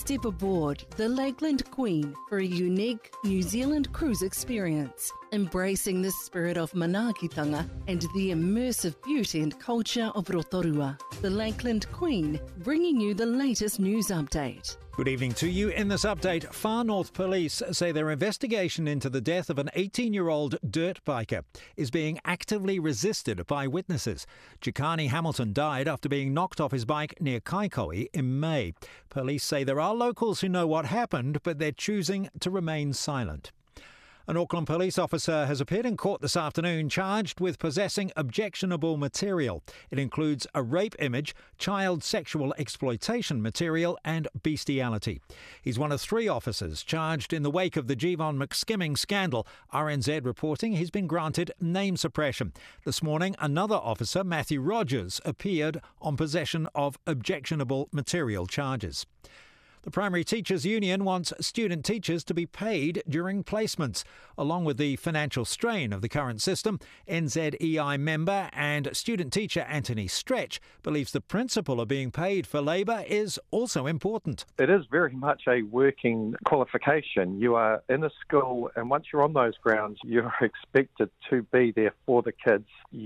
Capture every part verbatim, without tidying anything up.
Step aboard the Lakeland Queen for a unique New Zealand cruise experience, embracing the spirit of manaakitanga and the immersive beauty and culture of Rotorua. The Lakeland Queen, bringing you the latest news update. Good evening to you. In this update, Far North Police say their investigation into the death of an eighteen-year-old dirt biker is being actively resisted by witnesses. Chikani Hamilton died after being knocked off his bike near Kaikoui in May. Police say there are locals who know what happened, but they're choosing to remain silent. An Auckland police officer has appeared in court this afternoon charged with possessing objectionable material. It includes a rape image, child sexual exploitation material and bestiality. He's one of three officers charged in the wake of the Jevon McSkimming scandal. R N Z reporting he's been granted name suppression. This morning, another officer, Matthew Rogers, appeared on possession of objectionable material charges. The Primary Teachers Union wants student teachers to be paid during placements. Along with the financial strain of the current system, N Z E I member and student teacher Anthony Stretch believes the principle of being paid for labour is also important. It is very much a working qualification. You are in a school, and once you're on those grounds, you're expected to be there for the kids.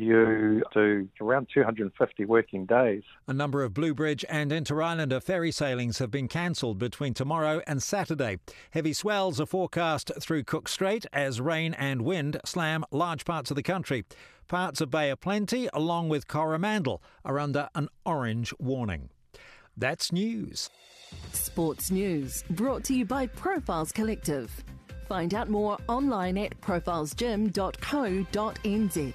You do around two hundred fifty working days. A number of Blue Bridge and Inter-Islander ferry sailings have been cancelled between tomorrow and Saturday. Heavy swells are forecast through Cook Strait as rain and wind slam large parts of the country. Parts of Bay of Plenty, along with Coromandel, are under an orange warning. That's news. Sports news brought to you by Profiles Collective. Find out more online at profiles gym dot co dot n z.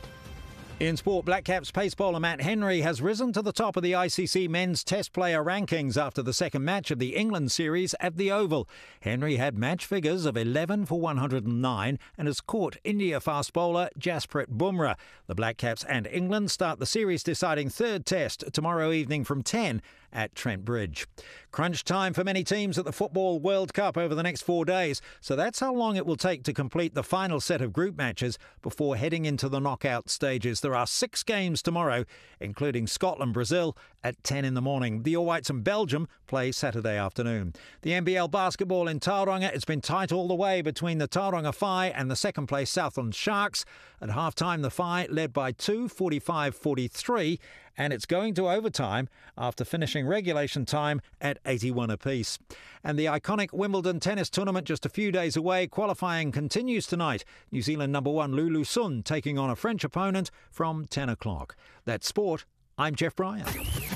In sport, Black Caps pace bowler Matt Henry has risen to the top of the I C C men's test player rankings after the second match of the England series at the Oval. Henry had match figures of eleven for one hundred nine and has caught India fast bowler Jasprit Bumrah. The Black Caps and England start the series deciding third test tomorrow evening from ten at Trent Bridge. Crunch time for many teams at the Football World Cup over the next four days, so that's how long it will take to complete the final set of group matches before heading into the knockout stages. There are six games tomorrow, including Scotland-Brazil at ten in the morning. The All Whites and Belgium play Saturday afternoon. The N B L basketball in Tauranga, it's been tight all the way between the Tauranga Phi and the second place Southland Sharks. At half-time, the Phi led by two, forty-five forty-three, and it's going to overtime after finishing regulation time at eighty-one apiece. And the iconic Wimbledon tennis tournament just a few days away. Qualifying continues tonight. New Zealand number one Lulu Sun taking on a French opponent from ten o'clock. That's sport. I'm Jeff Bryan.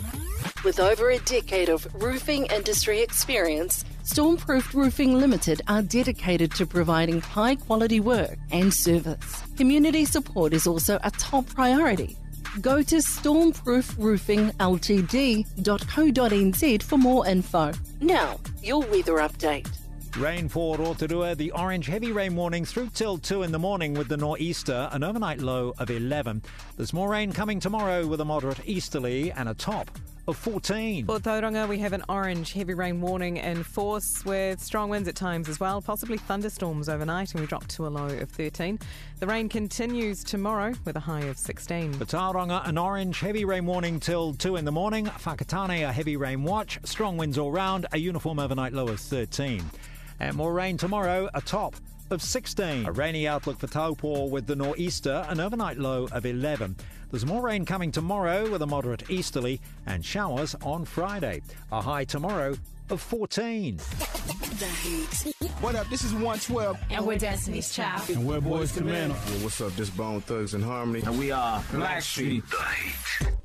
With over a decade of roofing industry experience, Stormproof Roofing Limited are dedicated to providing high-quality work and service. Community support is also a top priority. Go to stormproof roofing l t d dot co dot n z for more info. Now, your weather update. Rain for Rotorua, the orange heavy rain warning through till two in the morning with the nor'easter, an overnight low of eleven. There's more rain coming tomorrow with a moderate easterly and a top of fourteen. For Tauranga, we have an orange heavy rain warning in force with strong winds at times as well, possibly thunderstorms overnight, and we drop to a low of thirteen. The rain continues tomorrow with a high of sixteen. For Tauranga, an orange heavy rain warning till two in the morning. Whakatane, a heavy rain watch. Strong winds all round, a uniform overnight low of thirteen. And more rain tomorrow, a top of sixteen. A rainy outlook for Taupo with the nor'easter, an overnight low of eleven. There's more rain coming tomorrow with a moderate easterly and showers on Friday. A high tomorrow of fourteen. What up? This is one twelve. And we're Destiny's Child. And we're Boys to Men. Well, what's up? This Bone Thugs and Harmony. And we are Blackstreet. The Heat.